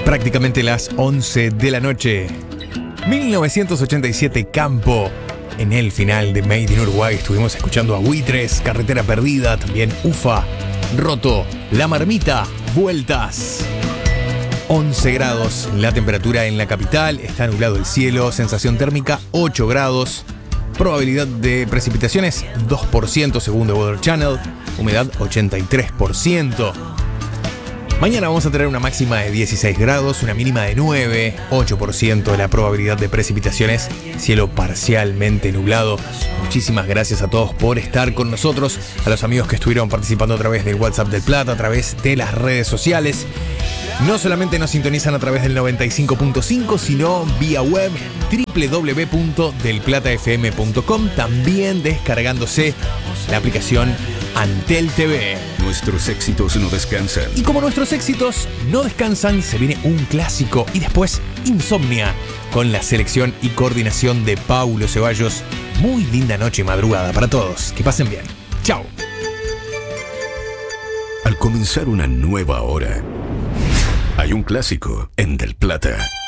Prácticamente las 11 de la noche. 1987, Campo. En el final de Made in Uruguay estuvimos escuchando a Buitres, Carretera Perdida, también Ufa, Roto, La Marmita, Vueltas. 11 grados la temperatura en la capital, está nublado el cielo, sensación térmica 8 grados, probabilidad de precipitaciones 2% según The Weather Channel, humedad 83%. Mañana vamos a tener una máxima de 16 grados, una mínima de 9, 8% la probabilidad de precipitaciones, cielo parcialmente nublado. Muchísimas gracias a todos por estar con nosotros, a los amigos que estuvieron participando a través del WhatsApp del Plata, a través de las redes sociales. No solamente nos sintonizan a través del 95.5, sino vía web www.delplatafm.com, también descargándose la aplicación Antel TV. Nuestros éxitos no descansan. Y como nuestros éxitos no descansan, se viene un clásico y después Insomnia, con la selección y coordinación de Paulo Ceballos. Muy linda noche y madrugada para todos. Que pasen bien. Chao. Al comenzar una nueva hora, hay un clásico en Del Plata.